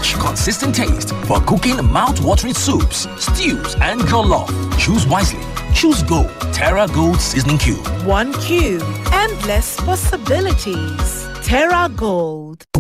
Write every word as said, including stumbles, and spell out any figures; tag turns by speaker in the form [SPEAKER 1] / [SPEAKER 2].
[SPEAKER 1] rich, consistent taste for cooking mouth-watering soups, stews, and jollof. Choose wisely. Choose Gold. Terra Gold Seasoning Cube.
[SPEAKER 2] One cube. Endless possibilities. Terra Gold.